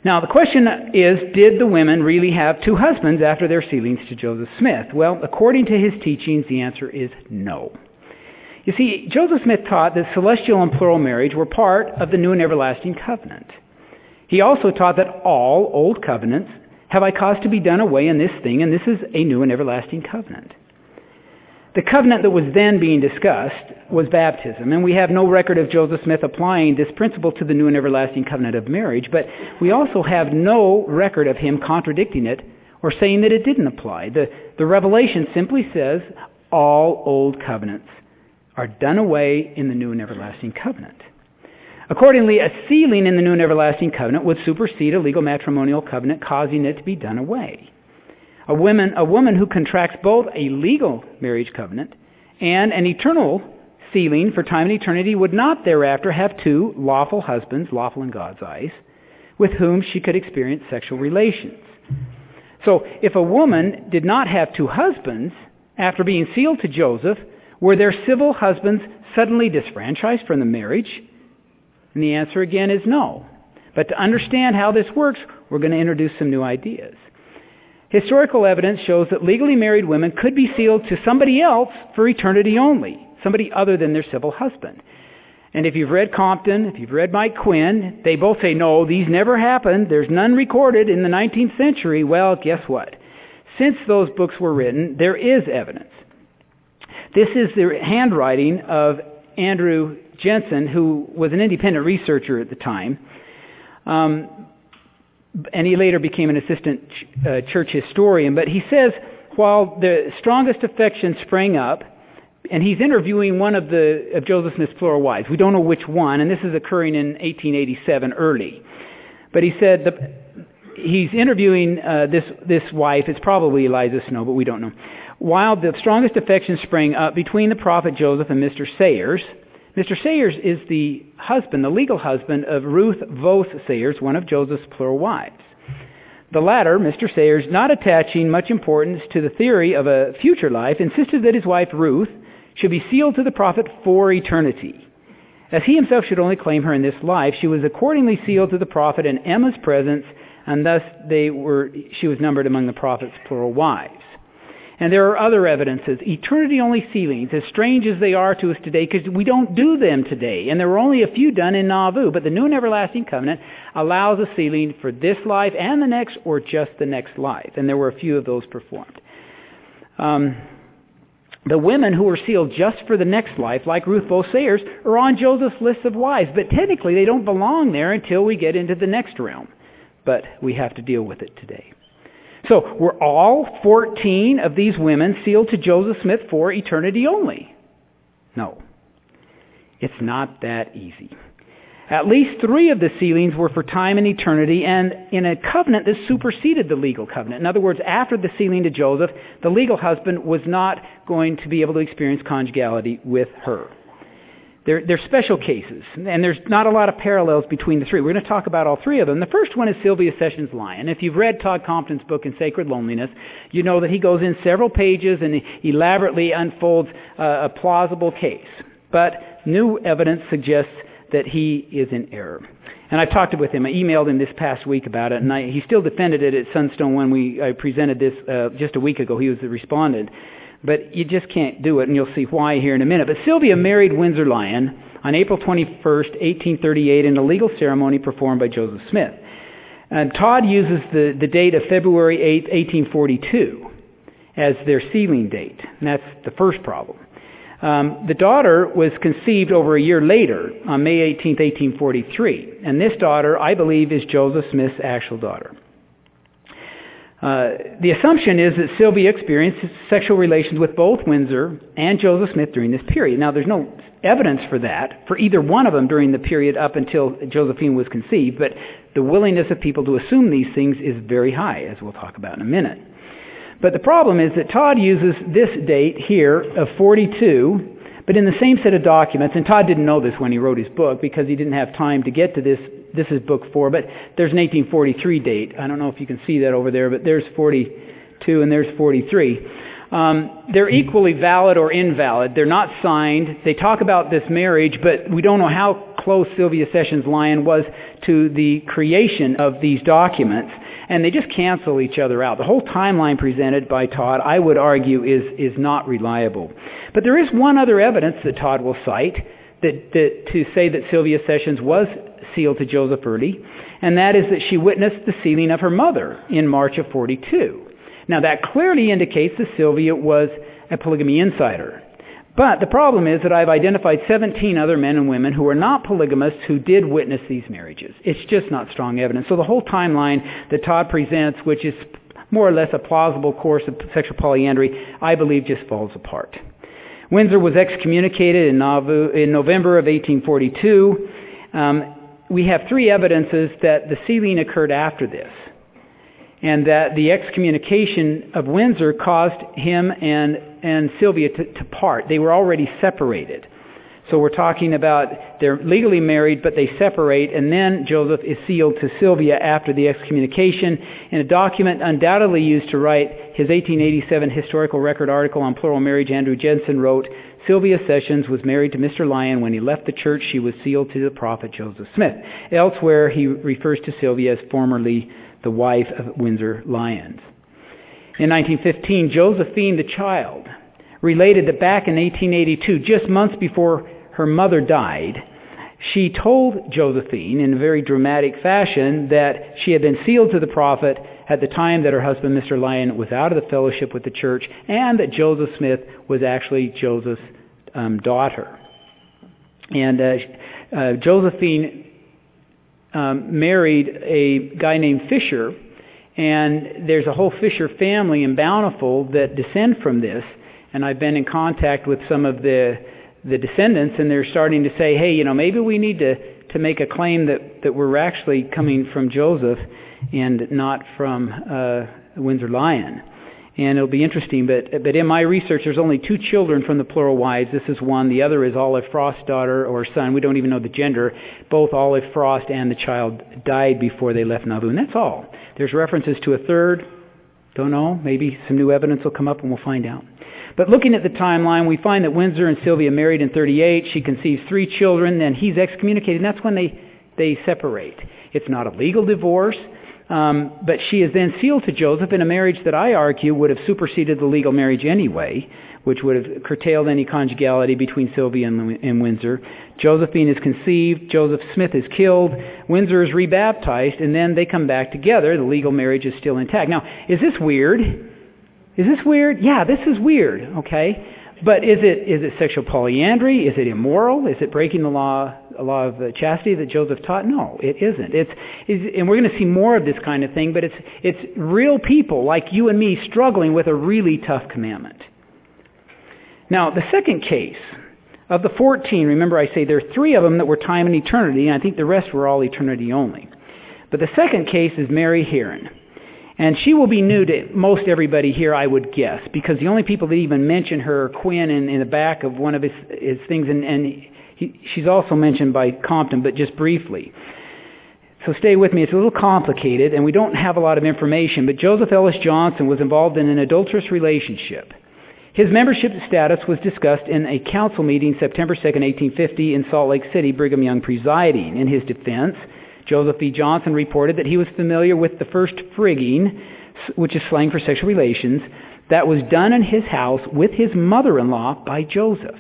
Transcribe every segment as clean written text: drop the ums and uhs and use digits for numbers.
Now, the question is, did the women really have two husbands after their sealings to Joseph Smith? Well, according to his teachings, the answer is no. You see, Joseph Smith taught that celestial and plural marriage were part of the new and everlasting covenant. He also taught that all old covenants have I caused to be done away in this thing, and this is a new and everlasting covenant. The covenant that was then being discussed was baptism, and we have no record of Joseph Smith applying this principle to the new and everlasting covenant of marriage, but we also have no record of him contradicting it or saying that it didn't apply. The Revelation simply says all old covenants are done away in the new and everlasting covenant. Accordingly, a sealing in the new and everlasting covenant would supersede a legal matrimonial covenant, causing it to be done away. A woman who contracts both a legal marriage covenant and an eternal sealing for time and eternity would not thereafter have two lawful husbands, lawful in God's eyes, with whom she could experience sexual relations. So if a woman did not have two husbands after being sealed to Joseph, were their civil husbands suddenly disfranchised from the marriage? And the answer again is no. But to understand how this works, we're going to introduce some new ideas. Historical evidence shows that legally married women could be sealed to somebody else for eternity only, somebody other than their civil husband. And if you've read Compton, if you've read Mike Quinn, they both say, no, these never happened. There's none recorded in the 19th century. Well, guess what? Since those books were written, there is evidence. This is the handwriting of Andrew Jensen, who was an independent researcher at the time. And he later became an assistant church historian. But he says, while the strongest affection sprang up, and he's interviewing one of Joseph Smith's plural wives. We don't know which one, and this is occurring in 1887 early. But he said he's interviewing this wife. It's probably Eliza Snow, but we don't know. While the strongest affection sprang up between the prophet Joseph and Mr. Sayers. Mr. Sayers is the husband, the legal husband of Ruth Vos Sayers, one of Joseph's plural wives. The latter, Mr. Sayers, not attaching much importance to the theory of a future life, insisted that his wife Ruth should be sealed to the prophet for eternity. As he himself should only claim her in this life, she was accordingly sealed to the prophet in Emma's presence, and thus she was numbered among the prophet's plural wives. And there are other evidences, eternity-only sealings, as strange as they are to us today, because we don't do them today. And there were only a few done in Nauvoo, but the New and Everlasting Covenant allows a sealing for this life and the next, or just the next life. And there were a few of those performed. The women who were sealed just for the next life, like Ruth Vos Sayers, are on Joseph's list of wives, but technically they don't belong there until we get into the next realm. But we have to deal with it today. So, were all 14 of these women sealed to Joseph Smith for eternity only? No. It's not that easy. At least 3 of the sealings were for time and eternity, and in a covenant that superseded the legal covenant. In other words, after the sealing to Joseph, the legal husband was not going to be able to experience conjugality with her. They're special cases, and there's not a lot of parallels between the 3. We're going to talk about all 3 of them. The first one is Sylvia Sessions Lyon. If you've read Todd Compton's book In Sacred Loneliness, you know that he goes in several pages and he elaborately unfolds a plausible case. But new evidence suggests that he is in error. And I talked with him. I emailed him this past week about it, and he still defended it at Sunstone when I presented this just a week ago. He was the respondent. But you just can't do it, and you'll see why here in a minute. But Sylvia married Windsor Lyon on April 21st, 1838, in a legal ceremony performed by Joseph Smith. And Todd uses the date of February 8th, 1842 as their sealing date. And that's the first problem. The daughter was conceived over a year later, on May 18th, 1843. And this daughter, I believe, is Joseph Smith's actual daughter. The assumption is that Sylvia experienced sexual relations with both Windsor and Joseph Smith during this period. Now, there's no evidence for that, for either one of them during the period up until Josephine was conceived, but the willingness of people to assume these things is very high, as we'll talk about in a minute. But the problem is that Todd uses this date here of 42, but in the same set of documents, and Todd didn't know this when he wrote his book because he didn't have time to get to this. This is book 4, but there's an 1843 date. I don't know if you can see that over there, but there's 42 and there's 43. They're equally valid or invalid. They're not signed. They talk about this marriage, but we don't know how close Sylvia Sessions Lyon was to the creation of these documents, and they just cancel each other out. The whole timeline presented by Todd, I would argue, is not reliable. But there is one other evidence that Todd will cite to say that Sylvia Sessions was sealed to Joseph Early, and that is that she witnessed the sealing of her mother in March of 42. Now that clearly indicates that Sylvia was a polygamy insider. But the problem is that I've identified 17 other men and women who are not polygamists who did witness these marriages. It's just not strong evidence. So the whole timeline that Todd presents, which is more or less a plausible course of sexual polyandry, I believe just falls apart. Windsor was excommunicated in November of 1842. We have three evidences that the sealing occurred after this, and that the excommunication of Windsor caused him and Sylvia to part. They were already separated. So we're talking about they're legally married, but they separate, and then Joseph is sealed to Sylvia after the excommunication. In a document undoubtedly used to write his 1887 historical record article on plural marriage, Andrew Jensen wrote, Sylvia Sessions was married to Mr. Lyon. When he left the church, she was sealed to the prophet Joseph Smith. Elsewhere, he refers to Sylvia as formerly the wife of Windsor Lyons. In 1915, Josephine, the child, related that back in 1882, just months before her mother died, she told Josephine in a very dramatic fashion that she had been sealed to the prophet at the time that her husband, Mr. Lyon, was out of the fellowship with the church, and that Joseph Smith was actually Joseph's daughter. And Josephine married a guy named Fisher, and there's a whole Fisher family in Bountiful that descend from this, and I've been in contact with some of the descendants, and they're starting to say, hey, maybe we need to make a claim that we're actually coming from Joseph and not from Windsor Lyon. And it'll be interesting, but in my research, there's only two children from the plural wives. This is one. The other is Olive Frost's daughter or son. We don't even know the gender. Both Olive Frost and the child died before they left Nauvoo, and that's all. There's references to a third. Don't know. Maybe some new evidence will come up and we'll find out. But looking at the timeline, we find that Windsor and Sylvia married in 38. She conceives 3 children, then he's excommunicated, and that's when they separate. It's not a legal divorce, but she is then sealed to Joseph in a marriage that I argue would have superseded the legal marriage anyway, which would have curtailed any conjugality between Sylvia and Windsor. Josephine is conceived, Joseph Smith is killed, Windsor is rebaptized, and then they come back together. The legal marriage is still intact. Now, is this weird? Is this weird? Yeah, this is weird, okay? But is it sexual polyandry? Is it immoral? Is it breaking the law of chastity that Joseph taught? No, it isn't. And we're going to see more of this kind of thing, but it's real people like you and me struggling with a really tough commandment. Now, the second case, of the 14, remember I say there are 3 of them that were time and eternity, and I think the rest were all eternity only. But the second case is Mary Heron. And she will be new to most everybody here, I would guess, because the only people that even mention her are Quinn in the back of one of his things, and she's also mentioned by Compton, but just briefly. So stay with me. It's a little complicated, and we don't have a lot of information, but Joseph Ellis Johnson was involved in an adulterous relationship. His membership status was discussed in a council meeting September 2nd, 1850 in Salt Lake City, Brigham Young presiding. In his defense, Joseph E. Johnson reported that he was familiar with the first frigging, which is slang for sexual relations, that was done in his house with his mother-in-law by Joseph.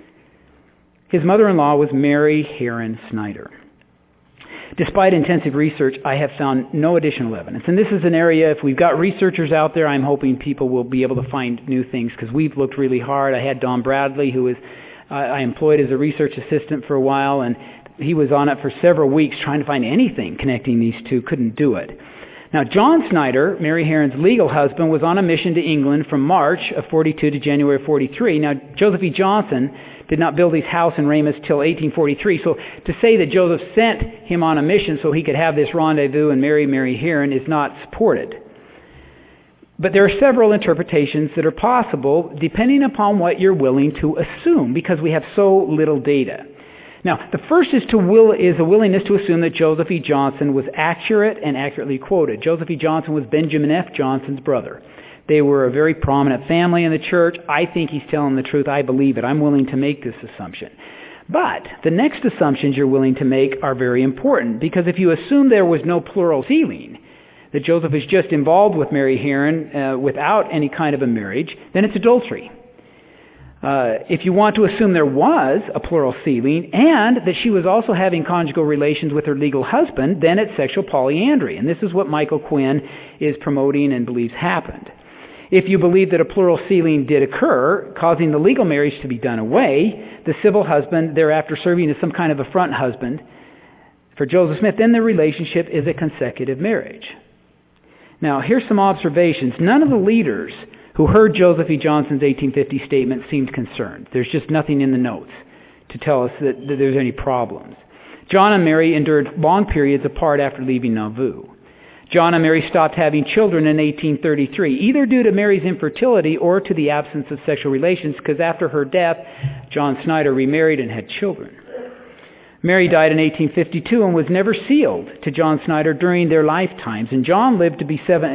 His mother-in-law was Mary Heron Snyder. Despite intensive research, I have found no additional evidence. And this is an area, if we've got researchers out there, I'm hoping people will be able to find new things, because we've looked really hard. I had Don Bradley, who I employed as a research assistant for a while, and he was on it for several weeks trying to find anything connecting these two. Couldn't do it. Now, John Snyder, Mary Heron's legal husband, was on a mission to England from March of 42 to January of 43. Now, Joseph E. Johnson did not build his house in Ramus till 1843. So to say that Joseph sent him on a mission so he could have this rendezvous and marry Mary Heron is not supported. But there are several interpretations that are possible depending upon what you're willing to assume, because we have so little data. Now, the first is a willingness to assume that Joseph E. Johnson was accurate and accurately quoted. Joseph E. Johnson was Benjamin F. Johnson's brother. They were a very prominent family in the church. I think he's telling the truth. I believe it. I'm willing to make this assumption. But the next assumptions you're willing to make are very important, because if you assume there was no plural sealing, that Joseph is just involved with Mary Herron without any kind of a marriage, then it's adultery. If you want to assume there was a plural sealing and that she was also having conjugal relations with her legal husband, then it's sexual polyandry. And this is what Michael Quinn is promoting and believes happened. If you believe that a plural sealing did occur, causing the legal marriage to be done away, the civil husband thereafter serving as some kind of a front husband for Joseph Smith, then the relationship is a consecutive marriage. Now, here's some observations. None of the leaders who heard Joseph E. Johnson's 1850 statement seemed concerned. There's just nothing in the notes to tell us that there's any problems. John and Mary endured long periods apart after leaving Nauvoo. John and Mary stopped having children in 1833, either due to Mary's infertility or to the absence of sexual relations, because after her death, John Snyder remarried and had children. Mary died in 1852 and was never sealed to John Snyder during their lifetimes, and John lived to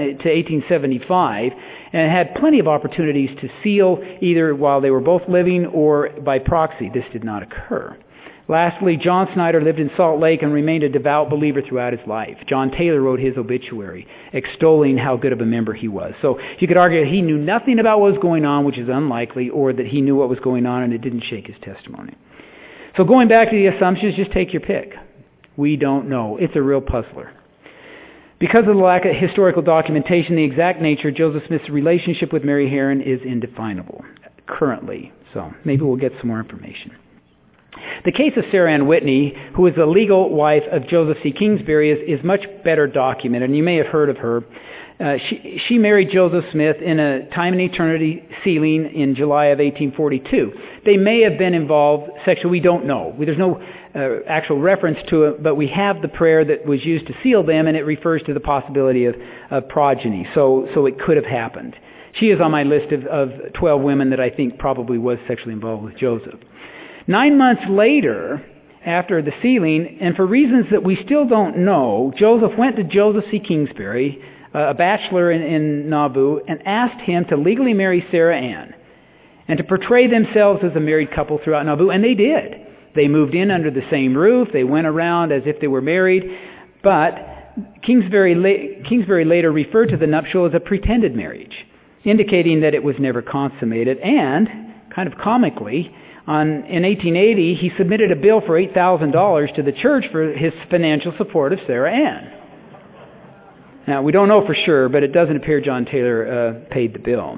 1875 and had plenty of opportunities to seal either while they were both living or by proxy. This did not occur. Lastly, John Snyder lived in Salt Lake and remained a devout believer throughout his life. John Taylor wrote his obituary, extolling how good of a member he was. So you could argue that he knew nothing about what was going on, which is unlikely, or that he knew what was going on and it didn't shake his testimony. So going back to the assumptions, just take your pick. We don't know. It's a real puzzler. Because of the lack of historical documentation, the exact nature of Joseph Smith's relationship with Mary Herron is indefinable currently. So maybe we'll get some more information. The case of Sarah Ann Whitney, who was the legal wife of Joseph C. Kingsbury, is much better documented, and you may have heard of her. She married Joseph Smith in a time and eternity sealing in July of 1842. They may have been involved sexually. We don't know. There's no actual reference to it, but we have the prayer that was used to seal them, and it refers to the possibility of progeny. So it could have happened. She is on my list of 12 women that I think probably was sexually involved with Joseph. 9 months later, after the sealing, and for reasons that we still don't know, Joseph went to Joseph C. Kingsbury, a bachelor in Nauvoo, and asked him to legally marry Sarah Ann and to portray themselves as a married couple throughout Nauvoo, and they did. They moved in under the same roof. They went around as if they were married, but Kingsbury later referred to the nuptial as a pretended marriage, indicating that it was never consummated, and, kind of comically, in 1880, he submitted a bill for $8,000 to the church for his financial support of Sarah Ann. Now, we don't know for sure, but it doesn't appear John Taylor paid the bill.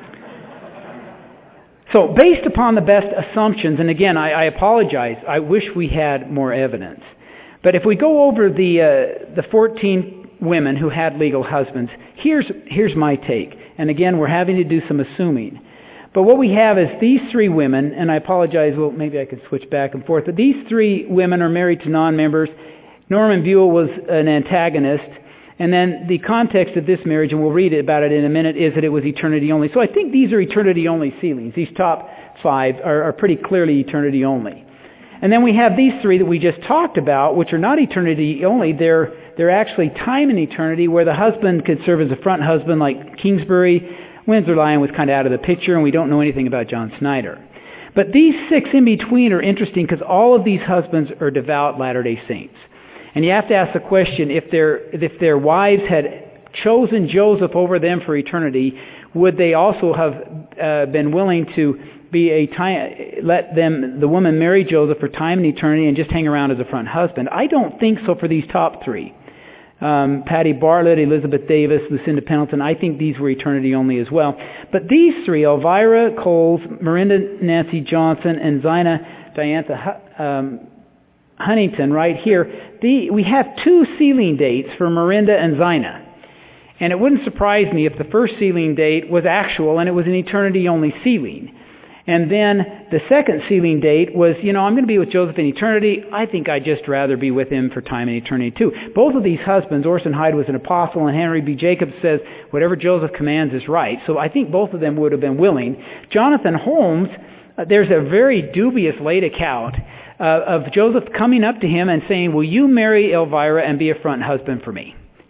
So, based upon the best assumptions, and again, I apologize, I wish we had more evidence. But if we go over the 14 women who had legal husbands, here's my take. And again, we're having to do some assuming. But what we have is these three women, and I apologize, well, maybe I could switch back and forth, but these three women are married to non-members. Norman Buell was an antagonist. And then the context of this marriage, and we'll read about it in a minute, is that it was eternity only. So I think these are eternity only sealings. These top 5 are pretty clearly eternity only. And then we have these 3 that we just talked about, which are not eternity only. They're actually time and eternity, where the husband could serve as a front husband like Kingsbury. Windsor Lyon was kind of out of the picture, and we don't know anything about John Snyder. But these 6 in between are interesting because all of these husbands are devout Latter-day Saints. And you have to ask the question, if their wives had chosen Joseph over them for eternity, would they also have been willing to let the woman marry Joseph for time and eternity and just hang around as a front husband? I don't think so for these top 3. Patty Bartlett, Elizabeth Davis, Lucinda Pendleton, I think these were eternity only as well. But these 3, Elvira Coles, Miranda Nancy Johnson, and Zina Diantha Huntington right here, we have 2 sealing dates for Miranda and Zina. And it wouldn't surprise me if the first sealing date was actual and it was an eternity-only sealing. And then the second sealing date was, I'm going to be with Joseph in eternity. I think I'd just rather be with him for time and eternity too. Both of these husbands, Orson Hyde was an apostle, and Henry B. Jacobs says, whatever Joseph commands is right. So I think both of them would have been willing. Jonathan Holmes, there's a very dubious late account of Joseph coming up to him and saying, will you marry Elvira and be a front husband for me?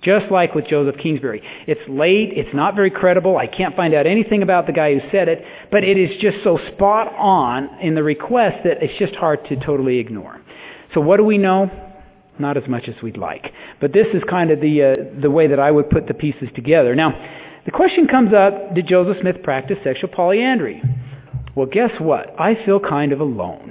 just like with Joseph Kingsbury. It's late, it's not very credible, I can't find out anything about the guy who said it, but it is just so spot on in the request that it's just hard to totally ignore. So what do we know? Not as much as we'd like. But this is kind of the way that I would put the pieces together. Now, the question comes up, did Joseph Smith practice sexual polyandry? Well, guess what? I feel kind of alone.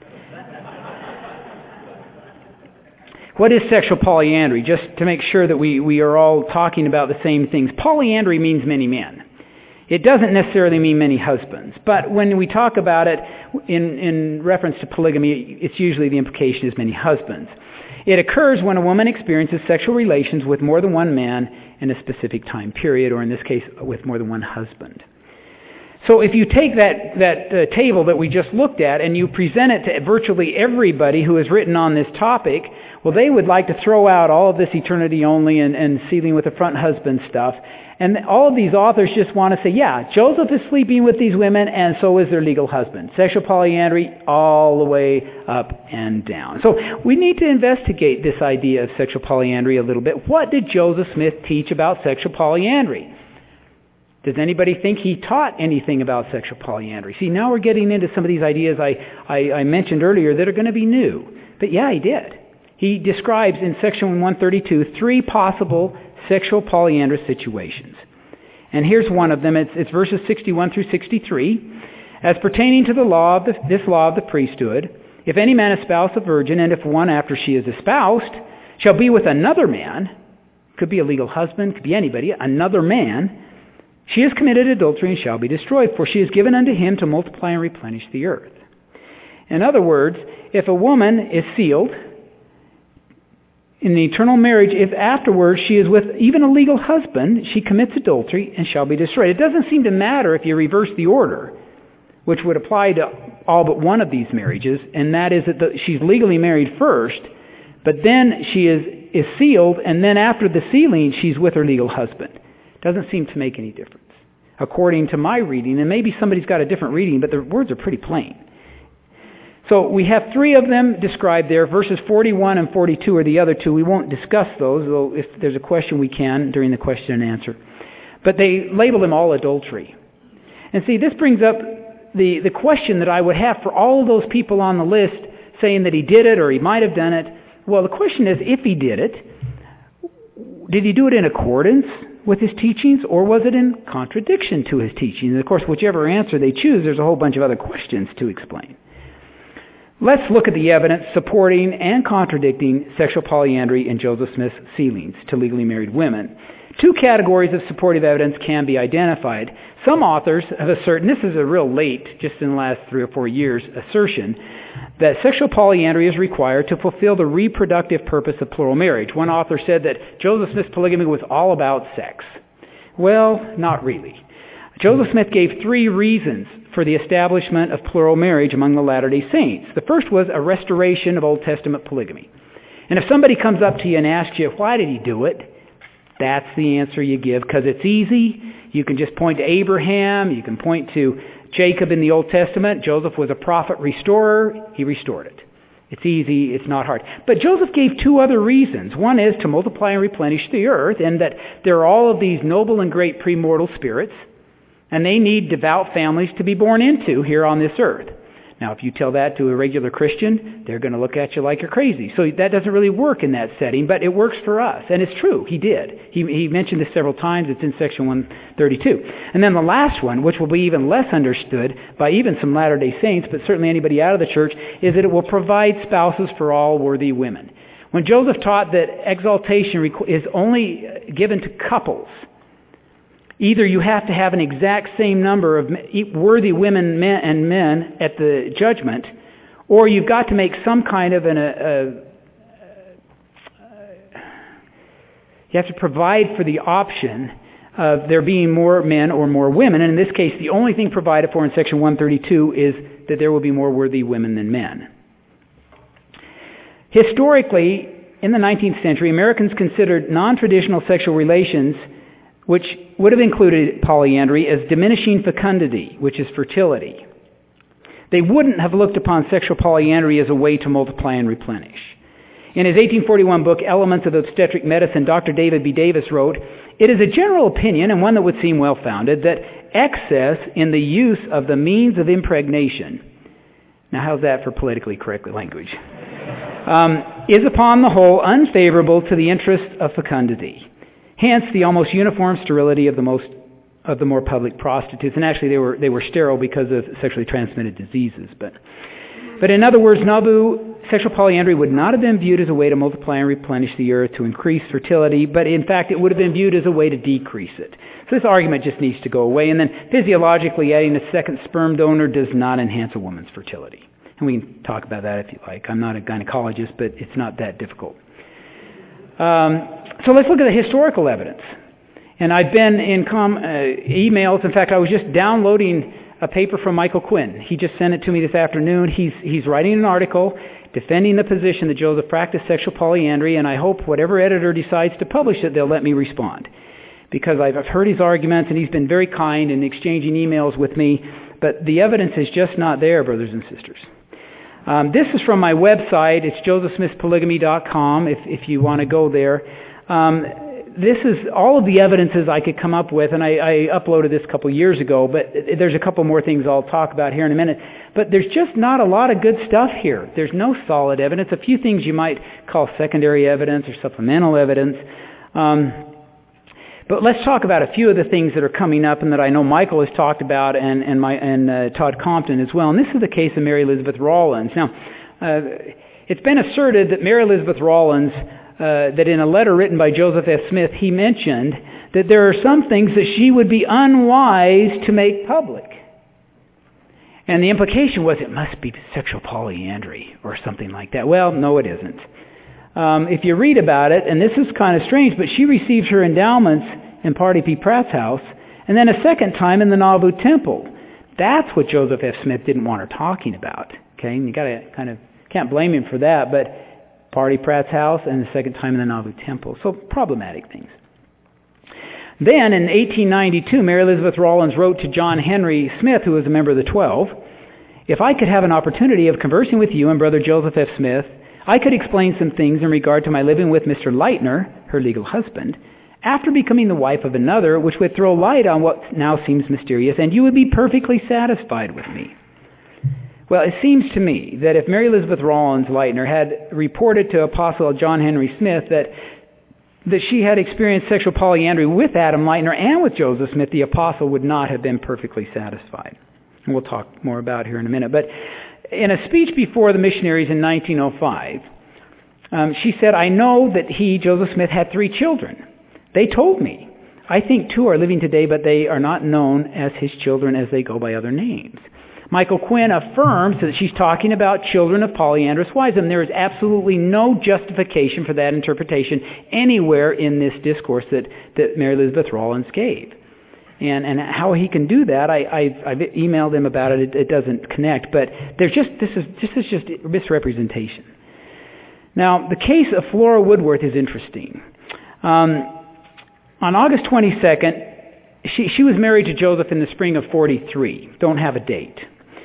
What is sexual polyandry? Just to make sure that we are all talking about the same things. Polyandry means many men. It doesn't necessarily mean many husbands. But when we talk about it in reference to polygamy, it's usually the implication is many husbands. It occurs when a woman experiences sexual relations with more than one man in a specific time period, or in this case, with more than one husband. So if you take that table that we just looked at and you present it to virtually everybody who has written on this topic, well, they would like to throw out all of this eternity only and sealing with the front husband stuff. And all of these authors just want to say, yeah, Joseph is sleeping with these women, and so is their legal husband. Sexual polyandry all the way up and down. So we need to investigate this idea of sexual polyandry a little bit. What did Joseph Smith teach about sexual polyandry? Does anybody think he taught anything about sexual polyandry? See, now we're getting into some of these ideas I mentioned earlier that are going to be new. But yeah, he did. He describes in section 132 three possible sexual polyandrous situations. And here's one of them. It's verses 61 through 63. As pertaining to the law of this law of the priesthood, if any man espouse a virgin, and if one after she is espoused shall be with another man, could be a legal husband, could be anybody, another man, she has committed adultery and shall be destroyed, for she is given unto him to multiply and replenish the earth. In other words, if a woman is sealed in the eternal marriage, if afterwards she is with even a legal husband, she commits adultery and shall be destroyed. It doesn't seem to matter if you reverse the order, which would apply to all but one of these marriages, and that is that she's legally married first, but then she is sealed, and then after the sealing, she's with her legal husband. Doesn't seem to make any difference, according to my reading, and maybe somebody's got a different reading, but the words are pretty plain. So we have three of them described there. Verses 41 and 42 are the other two. We won't discuss those, though if there's a question we can during the question and answer. But they label them all adultery. And see, this brings up the question that I would have for all of those people on the list saying that he did it or he might have done it. Well, the question is, if he did he do it in accordance with his teachings, or was it in contradiction to his teachings? And of course, whichever answer they choose, there's a whole bunch of other questions to explain. Let's look at the evidence supporting and contradicting sexual polyandry in Joseph Smith's sealings to legally married women. Two categories of supportive evidence can be identified. Some authors have asserted, and this is a real late, just in the last 3 or 4 years, assertion, that sexual polyandry is required to fulfill the reproductive purpose of plural marriage. One author said that Joseph Smith's polygamy was all about sex. Well, not really. Joseph Smith gave 3 reasons for the establishment of plural marriage among the Latter-day Saints. The first was a restoration of Old Testament polygamy. And if somebody comes up to you and asks you, why did he do it? That's the answer you give, because it's easy. You can just point to Abraham. You can point to Jacob in the Old Testament. Joseph was a prophet restorer. He restored it. It's easy. It's not hard. But Joseph gave 2 other reasons. One is to multiply and replenish the earth, and that there are all of these noble and great premortal spirits, and they need devout families to be born into here on this earth. Now, if you tell that to a regular Christian, they're going to look at you like you're crazy. So that doesn't really work in that setting, but it works for us. And it's true. He did. He mentioned this several times. It's in section 132. And then the last one, which will be even less understood by even some Latter-day Saints, but certainly anybody out of the church, is that it will provide spouses for all worthy women. When Joseph taught that exaltation is only given to couples, either you have to have an exact same number of worthy women and men at the judgment, or you've got to make some kind of you have to provide for the option of there being more men or more women. And in this case, the only thing provided for in section 132 is that there will be more worthy women than men. Historically, in the 19th century, Americans considered non-traditional sexual relations, which would have included polyandry, as diminishing fecundity, which is fertility. They wouldn't have looked upon sexual polyandry as a way to multiply and replenish. In his 1841 book, Elements of Obstetric Medicine, Dr. David B. Davis wrote, "It is a general opinion, and one that would seem well-founded, that excess in the use of the means of impregnation," now how's that for politically correct language, "is upon the whole unfavorable to the interests of fecundity. Hence the almost uniform sterility of the more public prostitutes." And actually they were sterile because of sexually transmitted diseases. But in other words, Nauvoo sexual polyandry would not have been viewed as a way to multiply and replenish the earth to increase fertility, but in fact it would have been viewed as a way to decrease it. So this argument just needs to go away. And then physiologically, adding a second sperm donor does not enhance a woman's fertility. And we can talk about that if you like. I'm not a gynecologist, but it's not that difficult. So let's look at the historical evidence. And I've been in emails. In fact, I was just downloading a paper from Michael Quinn. He just sent it to me this afternoon. He's writing an article defending the position that Joseph practiced sexual polyandry, and I hope whatever editor decides to publish it, they'll let me respond. Because I've heard his arguments, and he's been very kind in exchanging emails with me, but the evidence is just not there, brothers and sisters. This is from my website. It's josephsmithpolygamy.com if you want to go there. This is all of the evidences I could come up with, and I uploaded this a couple years ago, but there's a couple more things I'll talk about here in a minute. But there's just not a lot of good stuff here. There's no solid evidence. A few things you might call secondary evidence or supplemental evidence. But let's talk about a few of the things that are coming up and that I know Michael has talked about and Todd Compton as well. And this is the case of Mary Elizabeth Rawlins. Now, it's been asserted that Mary Elizabeth Rawlins, that in a letter written by Joseph F. Smith, he mentioned that there are some things that she would be unwise to make public. And the implication was it must be sexual polyandry or something like that. Well, no, it isn't. If you read about it, and this is kind of strange, but she received her endowments in Party P. Pratt's house, and then a second time in the Nauvoo Temple. That's what Joseph F. Smith didn't want her talking about. Okay, and you can't blame him for that, but Party Pratt's house and the second time in the Nauvoo Temple. So problematic things. Then in 1892, Mary Elizabeth Rawlins wrote to John Henry Smith, who was a member of the 12, "If I could have an opportunity of conversing with you and Brother Joseph F. Smith, I could explain some things in regard to my living with Mr. Leitner, her legal husband, after becoming the wife of another, which would throw light on what now seems mysterious, and you would be perfectly satisfied with me." Well, it seems to me that if Mary Elizabeth Rawlins Leitner had reported to Apostle John Henry Smith that she had experienced sexual polyandry with Adam Leitner and with Joseph Smith, the apostle would not have been perfectly satisfied. And we'll talk more about here in a minute. But in a speech before the missionaries in 1905, she said, "I know that he, Joseph Smith, had 3 children. They told me. I think 2 are living today, but they are not known as his children as they go by other names." Michael Quinn affirms that she's talking about children of polyandrous wives, and there is absolutely no justification for that interpretation anywhere in this discourse that Mary Elizabeth Rawlins gave. And how he can do that, I've emailed him about it. It doesn't connect, but this is just misrepresentation. Now, the case of Flora Woodworth is interesting. On August 22nd, she was married to Joseph in the spring of 43. Don't have a date.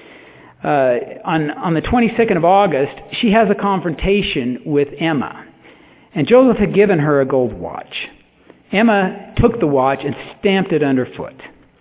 On the 22nd of August, she has a confrontation with Emma. And Joseph had given her a gold watch. Emma took the watch and stamped it underfoot.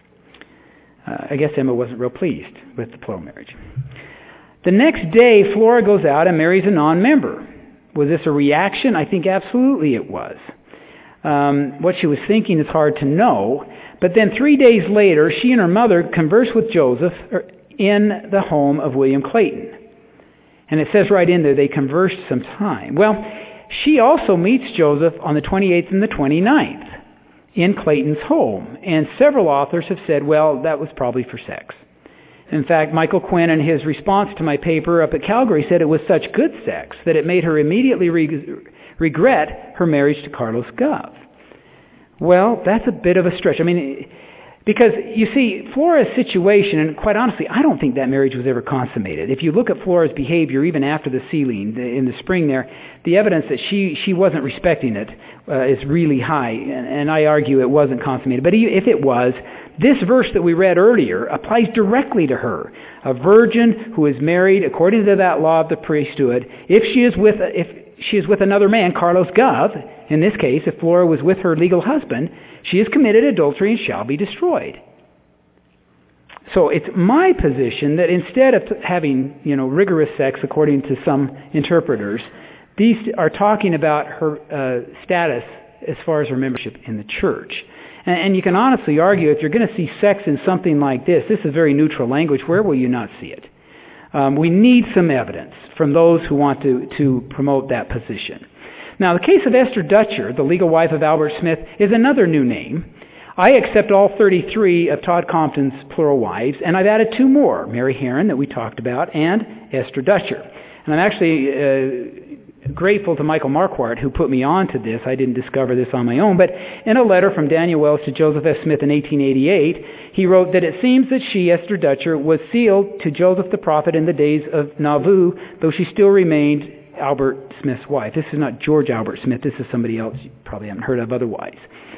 I guess Emma wasn't real pleased with the plural marriage. The next day, Flora goes out and marries a non-member. Was this a reaction? I think absolutely it was. What she was thinking is hard to know. But then 3 days later, she and her mother converse with Joseph in the home of William Clayton. And it says right in there, they conversed some time. Well, she also meets Joseph on the 28th and the 29th in Clayton's home. And several authors have said, well, that was probably for sex. In fact, Michael Quinn, in his response to my paper up at Calgary, said it was such good sex that it made her immediately regret her marriage to Carlos Gove. Well, that's a bit of a stretch. I mean, because, you see, Flora's situation, and quite honestly, I don't think that marriage was ever consummated. If you look at Flora's behavior, even after the sealing in the spring there, the evidence that she wasn't respecting it is really high, and I argue it wasn't consummated. But if it was, this verse that we read earlier applies directly to her. A virgin who is married according to that law of the priesthood, if she is with another man, Carlos Gov, in this case, if Flora was with her legal husband, she has committed adultery and shall be destroyed. So it's my position that instead of having, rigorous sex according to some interpreters, these are talking about her status as far as her membership in the church. And you can honestly argue, if you're going to see sex in something like this is very neutral language, where will you not see it? We need some evidence from those who want to promote that position. Now, the case of Esther Dutcher, the legal wife of Albert Smith, is another new name. I accept all 33 of Todd Compton's plural wives, and I've added 2 more, Mary Herron, that we talked about, and Esther Dutcher. And I'm actually grateful to Michael Marquardt, who put me on to this. I didn't discover this on my own, but in a letter from Daniel Wells to Joseph F. Smith in 1888, he wrote that it seems that she, Esther Dutcher, was sealed to Joseph the prophet in the days of Nauvoo, though she still remained Albert Smith's wife. This is not George Albert Smith. This is somebody else you probably haven't heard of otherwise.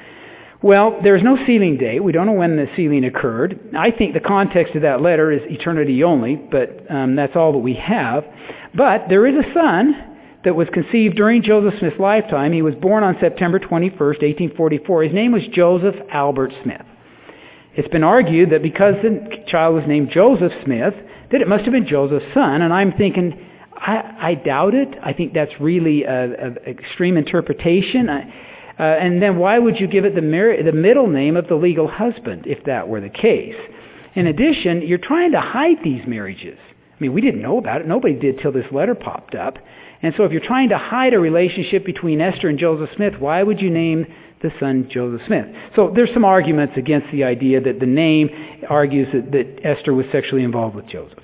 Well, there's no sealing date. We don't know when the sealing occurred. I think the context of that letter is eternity only, but that's all that we have. But there is a son that was conceived during Joseph Smith's lifetime. He was born on September 21st, 1844. His name was Joseph Albert Smith. It's been argued that because the child was named Joseph Smith, that it must have been Joseph's son, and I'm thinking, I doubt it. I think that's really an extreme interpretation. And then why would you give it the middle name of the legal husband if that were the case? In addition, you're trying to hide these marriages. I mean, we didn't know about it. Nobody did till this letter popped up. And so if you're trying to hide a relationship between Esther and Joseph Smith, why would you name the son Joseph Smith? So there's some arguments against the idea that the name argues that Esther was sexually involved with Joseph.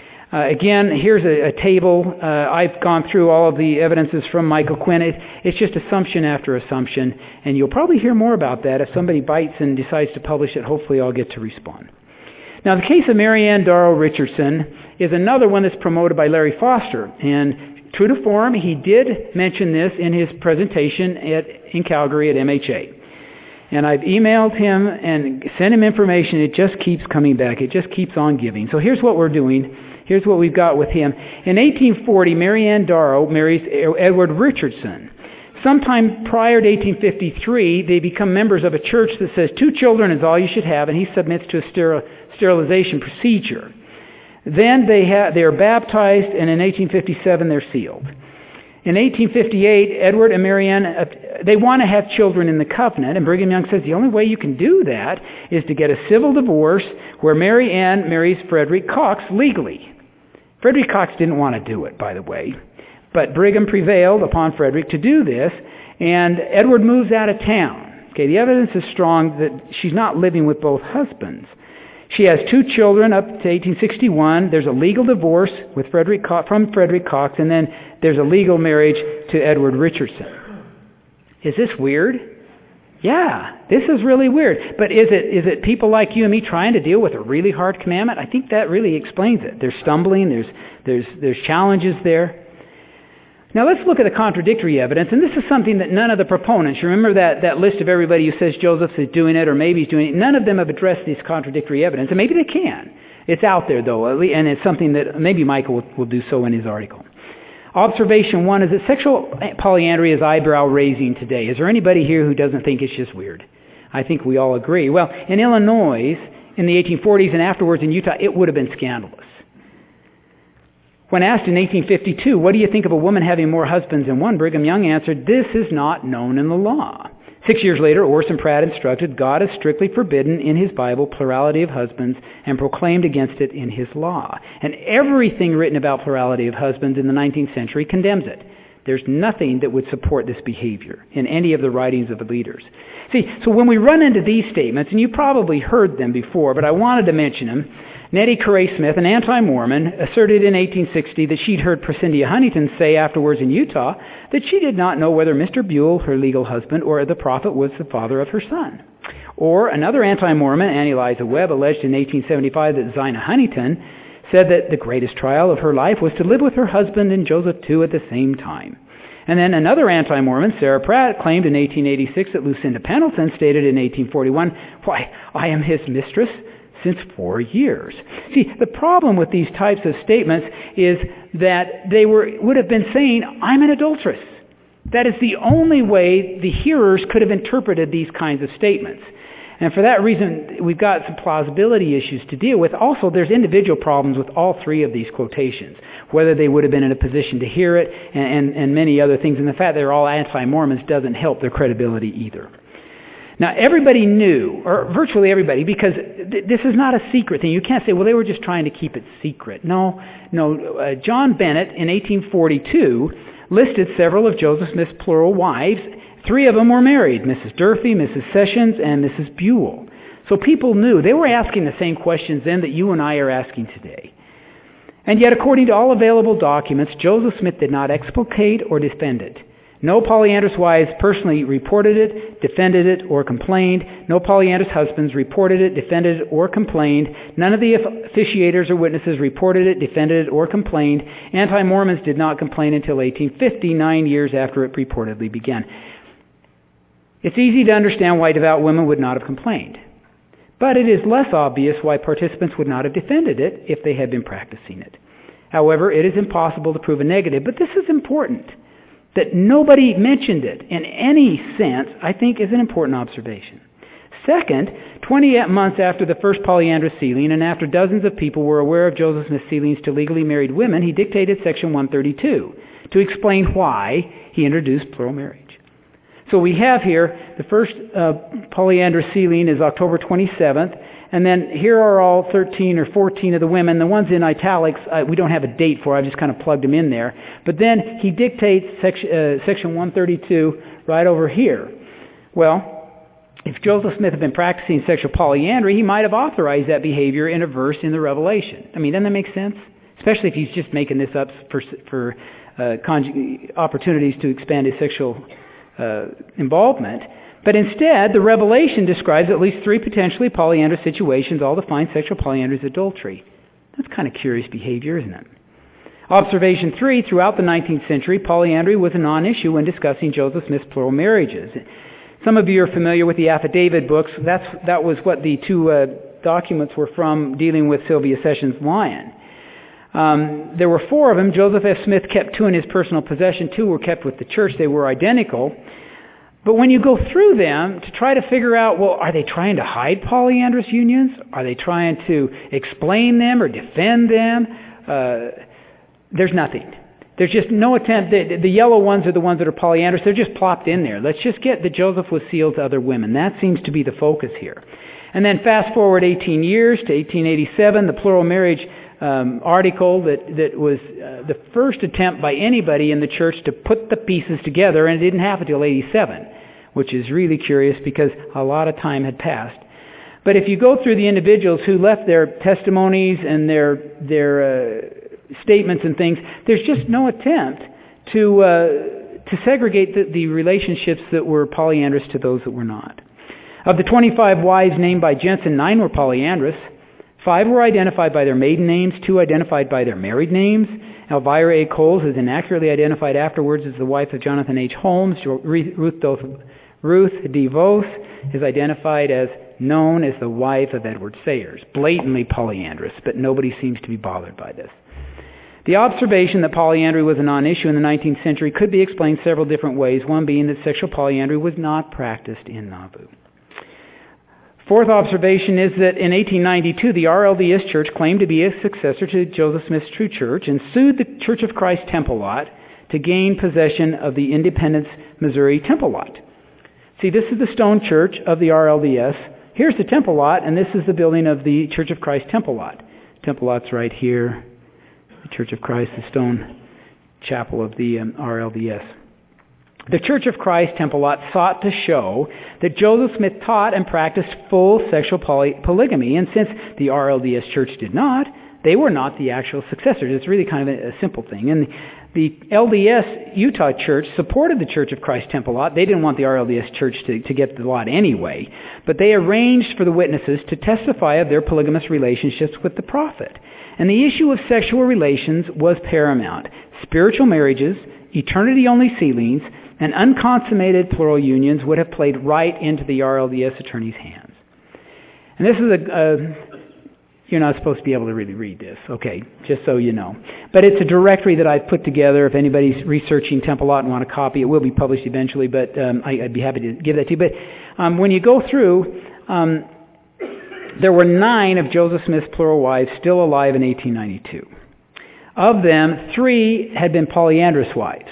Again, here's a table. I've gone through all of the evidences from Michael Quinn. It's just assumption after assumption, and you'll probably hear more about that if somebody bites and decides to publish it. Hopefully I'll get to respond. Now, the case of Marianne Darrow Richardson is another one that's promoted by Larry Foster, and true to form, he did mention this in his presentation in Calgary at MHA. And I've emailed him and sent him information. It just keeps coming back. It just keeps on giving. So here's what we're doing. Here's what we've got with him. In 1840, Marianne Darrow marries Edward Richardson. Sometime prior to 1853, they become members of a church that says 2 children is all you should have, and he submits to a sterilization procedure. Then they are baptized, and in 1857 they're sealed. In 1858, Edward and Marianne, they want to have children in the covenant, and Brigham Young says the only way you can do that is to get a civil divorce where Marianne marries Frederick Cox legally. Frederick Cox didn't want to do it, by the way, but Brigham prevailed upon Frederick to do this, and Edward moves out of town. Okay, the evidence is strong that she's not living with both husbands. She has 2 children up to 1861. There's a legal divorce with from Frederick Cox, and then there's a legal marriage to Edward Richardson. Is this weird? Yeah, this is really weird. But is it people like you and me trying to deal with a really hard commandment? I think that really explains it. There's stumbling, there's challenges there. Now let's look at the contradictory evidence, and this is something that none of the proponents, you remember that list of everybody who says Joseph is doing it or maybe he's doing it, none of them have addressed this contradictory evidence, and maybe they can. It's out there though, and it's something that maybe Michael will do so in his article. Observation 1 is that sexual polyandry is eyebrow-raising today. Is there anybody here who doesn't think it's just weird? I think we all agree. Well, in Illinois, in the 1840s and afterwards in Utah, it would have been scandalous. When asked in 1852, what do you think of a woman having more husbands than one, Brigham Young answered, this is not known in the law. 6 years later, Orson Pratt instructed, God has strictly forbidden in his Bible plurality of husbands and proclaimed against it in his law. And everything written about plurality of husbands in the 19th century condemns it. There's nothing that would support this behavior in any of the writings of the leaders. See, so when we run into these statements, and you probably heard them before, but I wanted to mention them, Nettie Correa Smith, an anti-Mormon, asserted in 1860 that she'd heard Prescindia Huntington say afterwards in Utah that she did not know whether Mr. Buell, her legal husband, or the prophet was the father of her son. Or another anti-Mormon, Annie Liza Webb, alleged in 1875 that Zina Huntington said that the greatest trial of her life was to live with her husband and Joseph II at the same time. And then another anti-Mormon, Sarah Pratt, claimed in 1886 that Lucinda Pendleton stated in 1841, why, I am his mistress, since 4 years. See, the problem with these types of statements is that they would have been saying, I'm an adulteress. That is the only way the hearers could have interpreted these kinds of statements. And for that reason, we've got some plausibility issues to deal with. Also, there's individual problems with all three of these quotations, whether they would have been in a position to hear it and many other things. And the fact they're all anti-Mormons doesn't help their credibility either. Now, everybody knew, or virtually everybody, because this is not a secret thing. You can't say, well, they were just trying to keep it secret. No. John Bennett in 1842 listed several of Joseph Smith's plural wives. 3 of them were married, Mrs. Durfee, Mrs. Sessions, and Mrs. Buell. So people knew. They were asking the same questions then that you and I are asking today. And yet, according to all available documents, Joseph Smith did not explicate or defend it. No polyandrous wives personally reported it, defended it, or complained. No polyandrous husbands reported it, defended it, or complained. None of the officiators or witnesses reported it, defended it, or complained. Anti-Mormons did not complain until 1850, 9 years after it reportedly began. It's easy to understand why devout women would not have complained. But it is less obvious why participants would not have defended it if they had been practicing it. However, it is impossible to prove a negative, but this is important. That nobody mentioned it in any sense, I think, is an important observation. Second, 28 months after the first polyandrous sealing and after dozens of people were aware of Joseph Smith's sealings to legally married women, he dictated Section 132 to explain why he introduced plural marriage. So we have here the first polyandrous sealing is October 27th, and then here are all 13 or 14 of the women. The ones in italics, we don't have a date for. I've just kind of plugged them in there. But then he dictates Section 132 right over here. Well, if Joseph Smith had been practicing sexual polyandry, he might have authorized that behavior in a verse in the Revelation. I mean, doesn't that make sense? Especially if he's just making this up for opportunities to expand his sexual involvement. But instead, the Revelation describes at least 3 potentially polyandrous situations, all define sexual polyandry as adultery. That's kind of curious behavior, isn't it? Observation 3, throughout the 19th century, polyandry was a non-issue when discussing Joseph Smith's plural marriages. Some of you are familiar with the affidavit books. That was what the 2 documents were from dealing with Sylvia Sessions Lyon. There were 4 of them. Joseph F. Smith kept 2 in his personal possession. 2 were kept with the church. They were identical. But when you go through them to try to figure out, well, are they trying to hide polyandrous unions? Are they trying to explain them or defend them? There's nothing. There's just no attempt. The yellow ones are the ones that are polyandrous. They're just plopped in there. Let's just get that Joseph was sealed to other women. That seems to be the focus here. And then fast forward 18 years to 1887, the plural marriage article that was the first attempt by anybody in the church to put the pieces together, and it didn't happen until 87, which is really curious because a lot of time had passed. But if you go through the individuals who left their testimonies and their statements and things, there's just no attempt to segregate the relationships that were polyandrous to those that were not. Of the 25 wives named by Jensen, 9 were polyandrous. 5 were identified by their maiden names, 2 identified by their married names. Elvira A. Coles is inaccurately identified afterwards as the wife of Jonathan H. Holmes. Ruth D. Vos is identified as known as the wife of Edward Sayers. Blatantly polyandrous, but nobody seems to be bothered by this. The observation that polyandry was a non-issue in the 19th century could be explained several different ways, one being that sexual polyandry was not practiced in Nauvoo. Fourth observation is that in 1892, the RLDS Church claimed to be a successor to Joseph Smith's True Church and sued the Church of Christ Temple Lot to gain possession of the Independence, Missouri Temple Lot. See, this is the stone church of the RLDS. Here's the Temple Lot, and this is the building of the Church of Christ Temple Lot. Temple Lot's right here. The Church of Christ, the stone chapel of the RLDS. The Church of Christ Temple Lot sought to show that Joseph Smith taught and practiced full sexual polygamy, and since the RLDS Church did not, they were not the actual successors. It's really kind of a simple thing. And the LDS Utah Church supported the Church of Christ Temple Lot. They didn't want the RLDS Church to get the lot anyway, but they arranged for the witnesses to testify of their polygamous relationships with the prophet. And the issue of sexual relations was paramount. Spiritual marriages, eternity-only sealings, and unconsummated plural unions would have played right into the RLDS attorney's hands. And this is You're not supposed to be able to really read this, okay, just so you know. But it's a directory that I've put together. If anybody's researching Temple Lot and want a copy, it will be published eventually, but I'd be happy to give that to you. But when you go through, there were 9 of Joseph Smith's plural wives still alive in 1892. Of them, 3 had been polyandrous wives.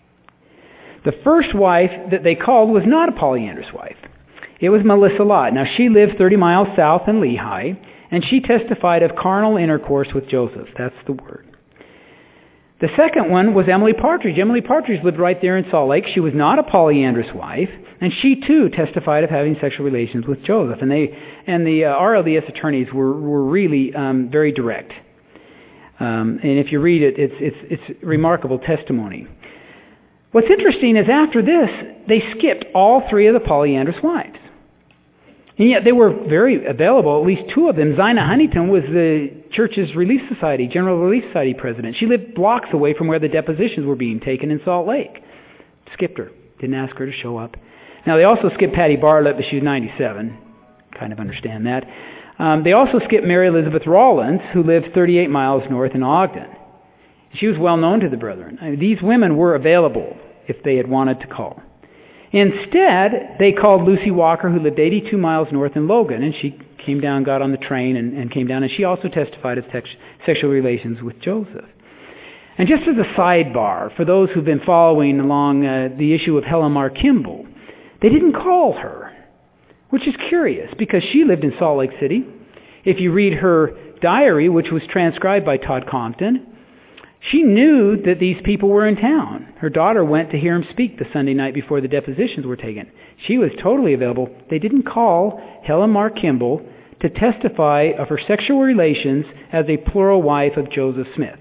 The first wife that they called was not a polyandrous wife. It was Melissa Lott. Now, she lived 30 miles south in Lehi, and she testified of carnal intercourse with Joseph. That's the word. The second one was Emily Partridge. Emily Partridge lived right there in Salt Lake. She was not a polyandrous wife, and she too testified of having sexual relations with Joseph. And the RLDS attorneys were really very direct. And if you read it, it's remarkable testimony. What's interesting is after this, they skipped all 3 of the polyandrous wives. And yet they were very available, at least 2 of them. Zina Huntington was the church's Relief Society, General Relief Society president. She lived blocks away from where the depositions were being taken in Salt Lake. Skipped her. Didn't ask her to show up. Now, they also skipped Patty Bartlett, but she was 97. Kind of understand that. They also skipped Mary Elizabeth Rawlins, who lived 38 miles north in Ogden. She was well known to the brethren. These women were available if they had wanted to call. Instead, they called Lucy Walker, who lived 82 miles north in Logan, and she came down, got on the train, and came down, and she also testified of sexual relations with Joseph. And just as a sidebar, for those who've been following along the issue of Helen Mar Kimball, they didn't call her, which is curious, because she lived in Salt Lake City. If you read her diary, which was transcribed by Todd Compton, she knew that these people were in town. Her daughter went to hear him speak the Sunday night before the depositions were taken. She was totally available. They didn't call Helen Mar Kimball to testify of her sexual relations as a plural wife of Joseph Smith.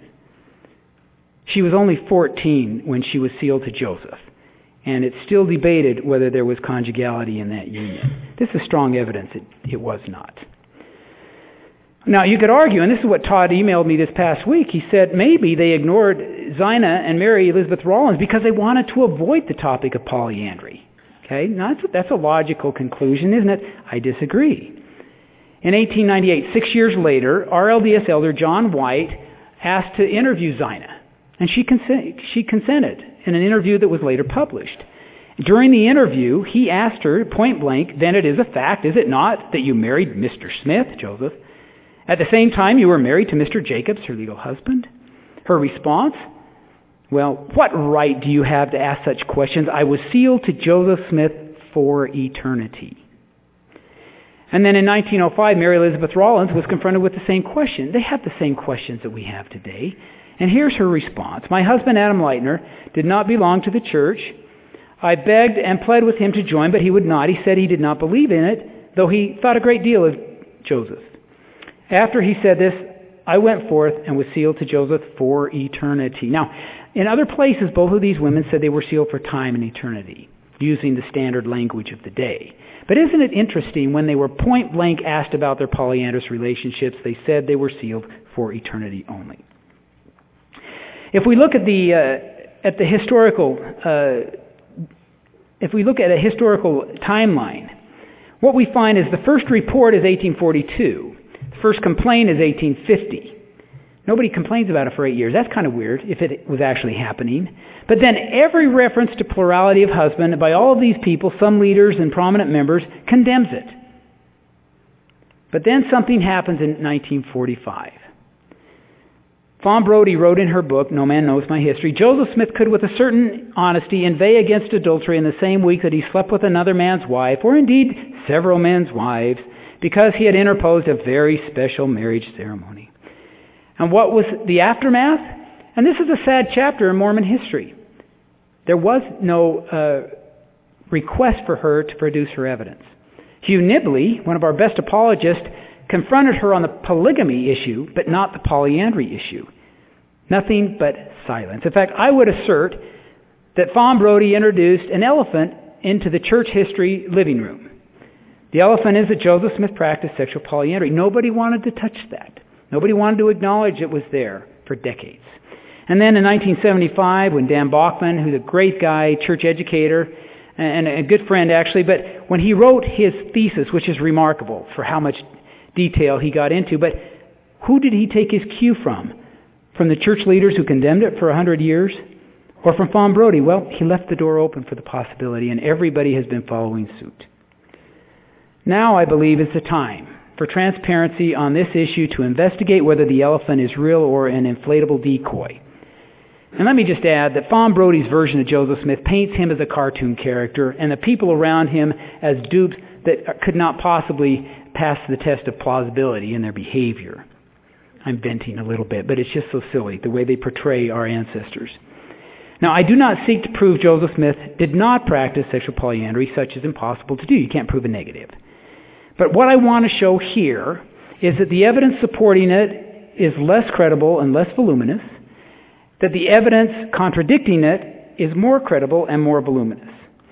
She was only 14 when she was sealed to Joseph, and it's still debated whether there was conjugality in that union. This is strong evidence it was not. Now, you could argue, and this is what Todd emailed me this past week, he said maybe they ignored Zina and Mary Elizabeth Rawlins because they wanted to avoid the topic of polyandry. Okay, now that's a logical conclusion, isn't it? I disagree. In 1898, 6 years later, RLDS elder John White asked to interview Zina, and she consented in an interview that was later published. During the interview, he asked her point blank, then it is a fact, is it not, that you married Mr. Smith, Joseph? At the same time, you were married to Mr. Jacobs, her legal husband? Her response? Well, what right do you have to ask such questions? I was sealed to Joseph Smith for eternity. And then in 1905, Mary Elizabeth Rawlins was confronted with the same question. They have the same questions that we have today. And here's her response. My husband, Adam Leitner, did not belong to the church. I begged and pled with him to join, but he would not. He said he did not believe in it, though he thought a great deal of Joseph. After he said this, I went forth and was sealed to Joseph for eternity. Now, in other places, both of these women said they were sealed for time and eternity, using the standard language of the day. But isn't it interesting, when they were point blank asked about their polyandrous relationships, they said they were sealed for eternity only. If we look at the historical, if we look at a historical timeline, what we find is the first report is 1842. First complaint is 1850. Nobody complains about it for 8 years. That's kind of weird if it was actually happening. But then every reference to plurality of husband by all of these people, some leaders and prominent members, condemns it. But then something happens in 1945. Fawn Brodie wrote in her book, No Man Knows My History, Joseph Smith could with a certain honesty inveigh against adultery in the same week that he slept with another man's wife, or indeed several men's wives, because he had interposed a very special marriage ceremony. And what was the aftermath? And this is a sad chapter in Mormon history. There was no request for her to produce her evidence. Hugh Nibley, one of our best apologists, confronted her on the polygamy issue, but not the polyandry issue. Nothing but silence. In fact, I would assert that Fawn Brodie introduced an elephant into the church history living room. The elephant is that Joseph Smith practiced sexual polyandry. Nobody wanted to touch that. Nobody wanted to acknowledge it was there for decades. And then in 1975, when Dan Bachman, who's a great guy, church educator, and a good friend actually, but when he wrote his thesis, which is remarkable for how much detail he got into, but Who did he take his cue from? From the church leaders who condemned it for 100 years? Or from Fawn Brodie? Well, he left the door open for the possibility, and everybody has been following suit. Now, I believe, is the time for transparency on this issue to investigate whether the elephant is real or an inflatable decoy. And let me just add that Fawn Brodie's version of Joseph Smith paints him as a cartoon character and the people around him as dupes that could not possibly pass the test of plausibility in their behavior. I'm venting a little bit, but it's just so silly, the way they portray our ancestors. Now, I do not seek to prove Joseph Smith did not practice sexual polyandry, such as impossible to do. You can't prove a negative. But what I want to show here is that the evidence supporting it is less credible and less voluminous, that the evidence contradicting it is more credible and more voluminous.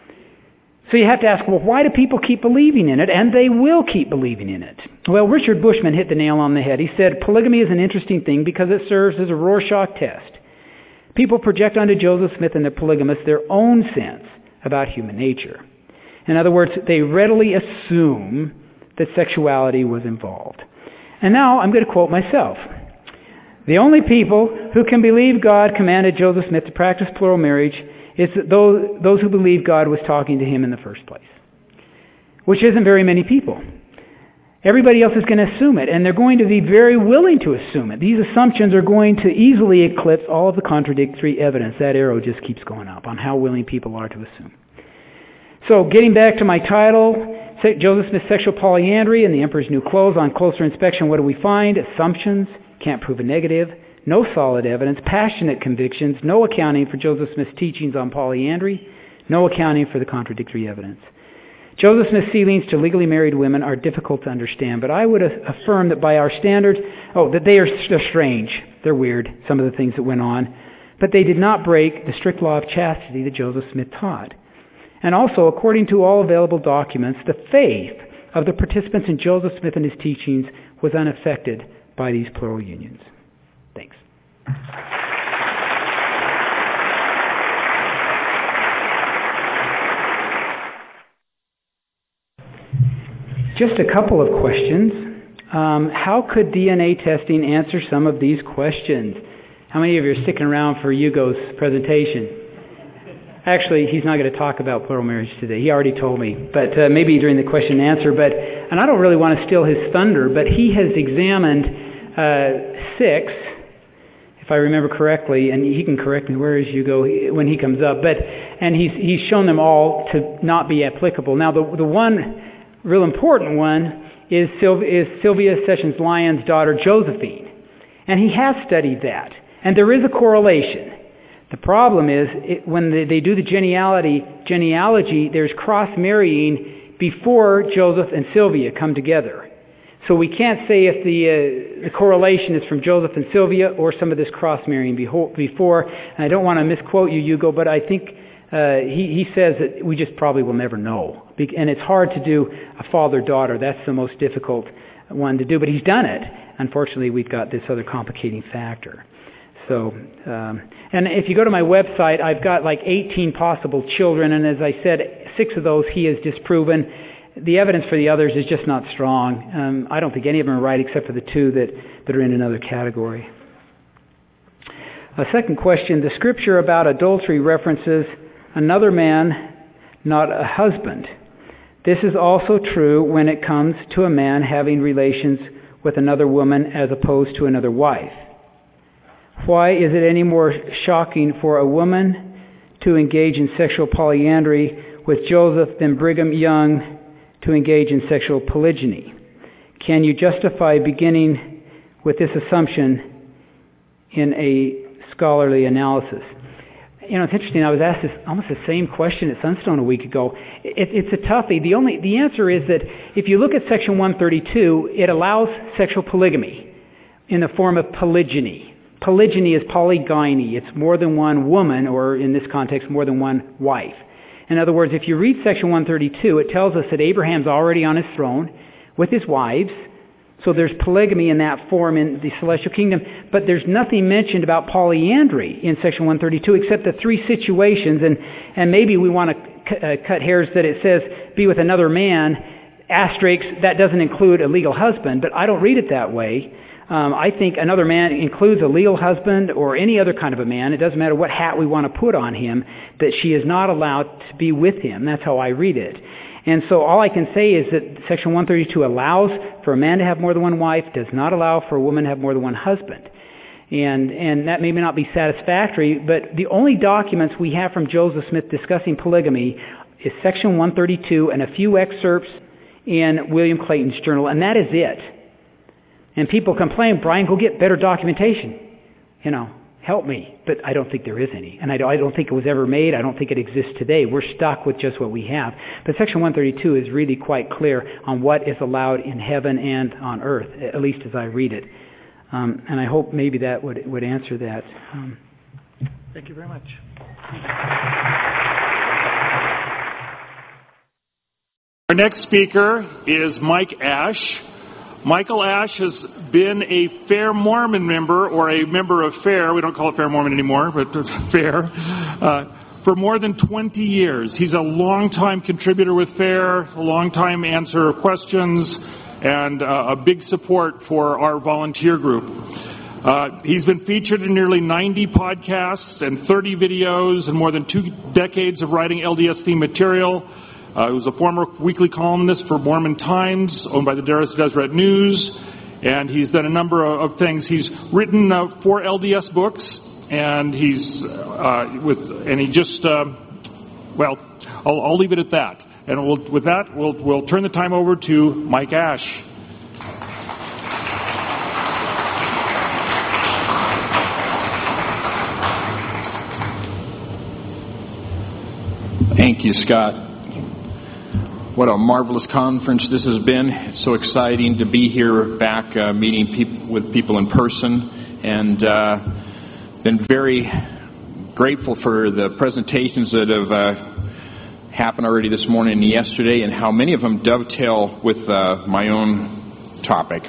So you have to ask, well, why do people keep believing in it? And they will keep believing in it. Well, Richard Bushman hit the nail on the head. He said, polygamy is an interesting thing because it serves as a Rorschach test. People project onto Joseph Smith and the polygamists their own sense about human nature. In other words, they readily assume that sexuality was involved. And now I'm going to quote myself. The only people who can believe God commanded Joseph Smith to practice plural marriage is those who believe God was talking to him in the first place, which isn't very many people. Everybody else is going to assume it, and they're going to be very willing to assume it. These assumptions are going to easily eclipse all of the contradictory evidence. That arrow just keeps going up on how willing people are to assume. So getting back to my title, Joseph Smith's Sexual Polyandry and the Emperor's New Clothes. On closer inspection, what do we find? Assumptions, can't prove a negative, no solid evidence, passionate convictions, no accounting for Joseph Smith's teachings on polyandry, no accounting for the contradictory evidence. Joseph Smith's sealings to legally married women are difficult to understand, but I would affirm that by our standards, that they're strange. They're weird, some of the things that went on. But they did not break the strict law of chastity that Joseph Smith taught. And also, according to all available documents, the faith of the participants in Joseph Smith and his teachings was unaffected by these plural unions. Thanks. Just a couple of questions. How could DNA testing answer some of these questions? How many of you are sticking around for Hugo's presentation? Actually, he's not going to talk about plural marriage today. He already told me, but maybe during the question and answer. And I don't really want to steal his thunder, but he has examined 6, if I remember correctly, and he can correct me. Where is Hugo when he comes up? And he's shown them all to not be applicable. Now, the one real important one is Sylvia Sessions Lyon's daughter, Josephine. And he has studied that. And there is a correlation. The problem is, when they do the genealogy, there's cross-marrying before Joseph and Sylvia come together. So we can't say if the correlation is from Joseph and Sylvia or some of this cross-marrying before. And I don't want to misquote you, Hugo, but I think he says that we just probably will never know. And it's hard to do a father-daughter. That's the most difficult one to do. But he's done it. Unfortunately, we've got this other complicating factor. So, and if you go to my website, I've got like 18 possible children. And as I said, 6 of those he has disproven. The evidence for the others is just not strong. I don't think any of them are right except for the 2 that are in another category. A second question, the scripture about adultery references another man, not a husband. This is also true when it comes to a man having relations with another woman as opposed to another wife. Why is it any more shocking for a woman to engage in sexual polyandry with Joseph than Brigham Young to engage in sexual polygyny? Can you justify beginning with this assumption in a scholarly analysis? It's interesting. I was asked this almost the same question at Sunstone a week ago. It's a toughie. The answer is that if you look at Section 132, it allows sexual polygamy in the form of polygyny. Polygyny is polygyny. It's more than one woman, or in this context, more than one wife. In other words, if you read Section 132, it tells us that Abraham's already on his throne with his wives. So there's polygamy in that form in the celestial kingdom. But there's nothing mentioned about polyandry in Section 132 except the 3 situations. And maybe we want to cut hairs that it says, be with another man, asterisk, that doesn't include a legal husband. But I don't read it that way. I think another man includes a legal husband or any other kind of a man. It doesn't matter what hat we want to put on him, that she is not allowed to be with him. That's how I read it. And so all I can say is that Section 132 allows for a man to have more than one wife, does not allow for a woman to have more than one husband. And that may not be satisfactory, but the only documents we have from Joseph Smith discussing polygamy is Section 132 and a few excerpts in William Clayton's journal, and that is it. And people complain, Brian, go get better documentation. Help me. But I don't think there is any. And I don't think it was ever made. I don't think it exists today. We're stuck with just what we have. But Section 132 is really quite clear on what is allowed in heaven and on earth, at least as I read it. And I hope maybe that would answer that. Thank you very much. Our next speaker is Mike Ash. Michael Ash has been a Fair Mormon member, or a member of Fair, we don't call it Fair Mormon anymore, but Fair, for more than 20 years. He's a longtime contributor with Fair, a longtime answer of questions, and a big support for our volunteer group. He's been featured in nearly 90 podcasts and 30 videos and more than 2 decades of writing LDS themed material. He was a former weekly columnist for Mormon Times, owned by the Deseret News, and he's done a number of things. He's written 4 LDS books, and I'll leave it at that. And we'll turn the time over to Mike Ash. Thank you, Scott. What a marvelous conference this has been. It's so exciting to be here back meeting with people in person, and been very grateful for the presentations that have happened already this morning and yesterday, and how many of them dovetail with my own topic.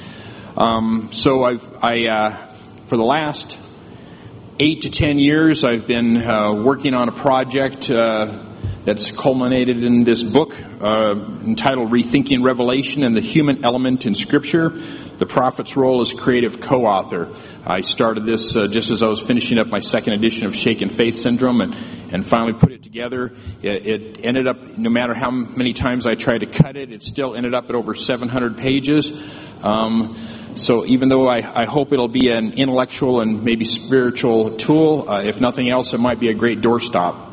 So for the last 8 to 10 years, I've been working on a project that's culminated in this book entitled Rethinking Revelation and the Human Element in Scripture, the Prophet's Role as Creative Co-Author. I started this just as I was finishing up my second edition of Shaken Faith Syndrome, and finally put it together. It ended up, no matter how many times I tried to cut it, it still ended up at over 700 pages. So even though I hope it'll be an intellectual and maybe spiritual tool, if nothing else, it might be a great doorstop.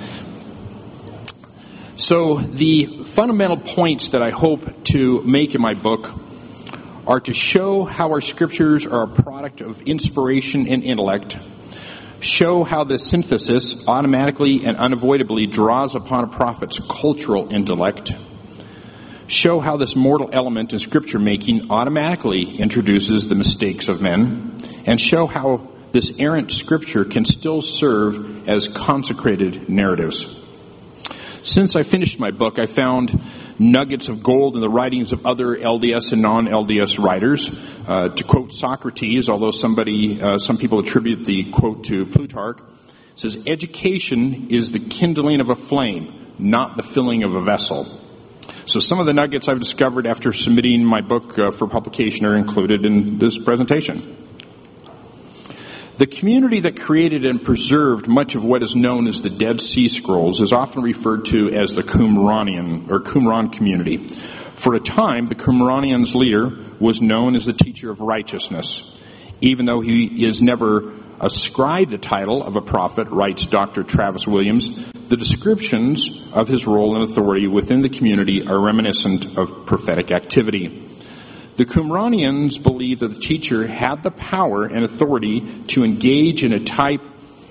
So the fundamental points that I hope to make in my book are to show how our scriptures are a product of inspiration and intellect, show how the synthesis automatically and unavoidably draws upon a prophet's cultural intellect, show how this mortal element in scripture making automatically introduces the mistakes of men, and show how this errant scripture can still serve as consecrated narratives. Since I finished my book, I found nuggets of gold in the writings of other LDS and non-LDS writers. To quote Socrates, although some people attribute the quote to Plutarch, it says, "Education is the kindling of a flame, not the filling of a vessel." So some of the nuggets I've discovered after submitting my book for publication are included in this presentation. The community that created and preserved much of what is known as the Dead Sea Scrolls is often referred to as the Qumran community. For a time, the Qumranians' leader was known as the teacher of righteousness. Even though he is never ascribed the title of a prophet, writes Dr. Travis Williams, the descriptions of his role and authority within the community are reminiscent of prophetic activity. The Qumranians believed that the teacher had the power and authority to engage in a type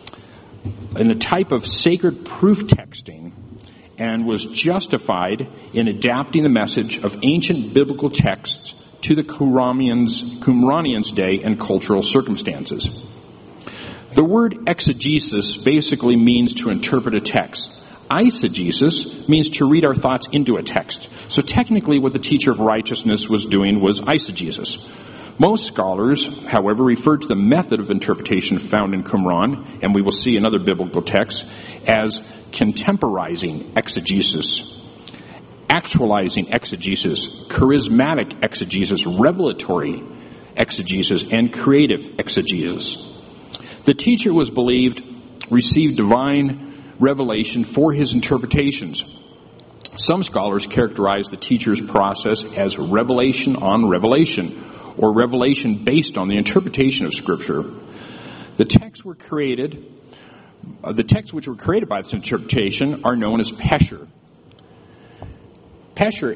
of sacred proof texting, and was justified in adapting the message of ancient biblical texts to the Qumranians' day and cultural circumstances. The word exegesis basically means to interpret a text. Eisegesis means to read our thoughts into a text. So technically what the teacher of righteousness was doing was eisegesis. Most scholars, however, refer to the method of interpretation found in Qumran, and we will see in other biblical texts, as contemporizing exegesis, actualizing exegesis, charismatic exegesis, revelatory exegesis and creative exegesis. The teacher was believed received divine revelation for his interpretations. Some scholars characterize the teacher's process as revelation on revelation, or revelation based on the interpretation of Scripture. The texts which were created by this interpretation are known as Pesher. Pesher